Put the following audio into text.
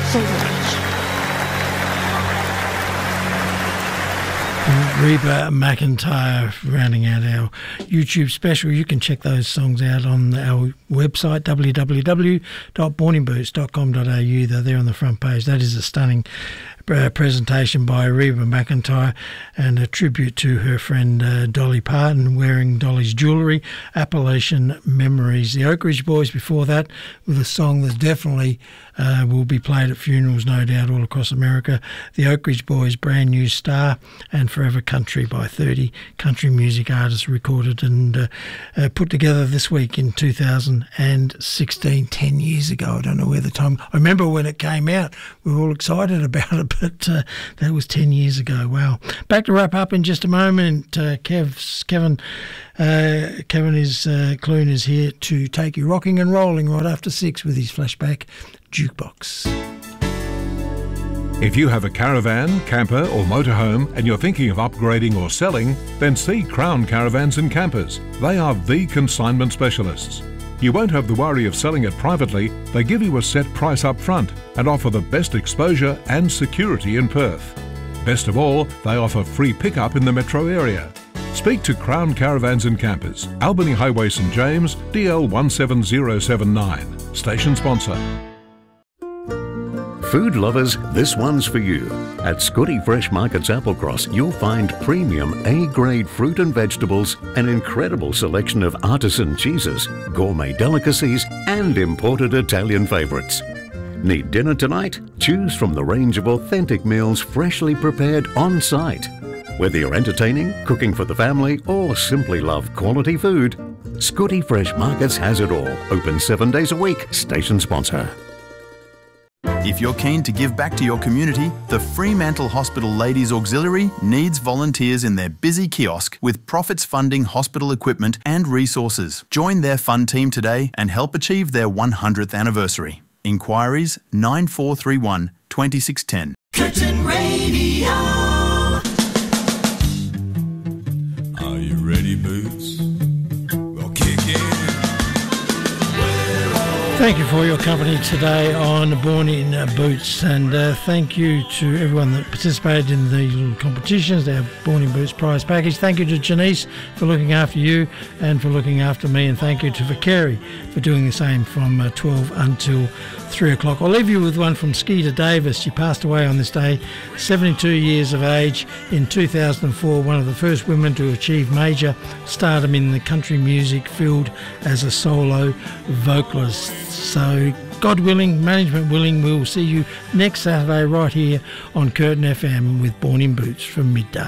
so much. Reba McEntire rounding out our YouTube special. You can check those songs out on our website, www.borninboots.com.au. They're there on the front page. That is a stunning presentation by Reba McEntire and a tribute to her friend Dolly Parton, wearing Dolly's jewellery. Appalachian Memories. The Oak Ridge Boys before that, with a song that definitely will be played at funerals, no doubt, all across America. The Oak Ridge Boys, Brand New Star, and Forever Country by 30 country music artists, recorded and put together this week in 2016, 10 years ago. I don't know where the time... I remember when it came out, we were all excited about it, but that was 10 years ago. Wow. Back to wrap up in just a moment. Kevin Clune is here to take you rocking and rolling right after 6 with his flashback jukebox. If you have a caravan, camper or motorhome and you're thinking of upgrading or selling, then see Crown Caravans and Campers. They are the consignment specialists. You won't have the worry of selling it privately. They give you a set price up front and offer the best exposure and security in Perth. Best of all, they offer free pickup in the metro area. Speak to Crown Caravans and Campers, Albany Highway St James, DL 17079. Station sponsor. Food lovers, this one's for you. At Scotty Fresh Markets Applecross, you'll find premium A-grade fruit and vegetables, an incredible selection of artisan cheeses, gourmet delicacies, and imported Italian favourites. Need dinner tonight? Choose from the range of authentic meals freshly prepared on-site. Whether you're entertaining, cooking for the family, or simply love quality food, Scotty Fresh Markets has it all. Open 7 days a week. Station sponsor. If you're keen to give back to your community, the Fremantle Hospital Ladies Auxiliary needs volunteers in their busy kiosk with profits funding hospital equipment and resources. Join their fun team today and help achieve their 100th anniversary. Inquiries 9431 2610. Curtin Radio. Are you ready, Boots? We'll kick in. Thank you for your company today on Born in Boots, and thank you to everyone that participated in the little competitions, our Born in Boots prize package. Thank you to Janice for looking after you and for looking after me, and thank you to Kerry for doing the same from 12 until 3 o'clock. I'll leave you with one from Skeeter Davis. She passed away on this day, 72 years of age, in 2004, one of the first women to achieve major stardom in the country music field as a solo vocalist. So, God willing, management willing, we'll see you next Saturday right here on Curtin FM with Born in Boots from midday.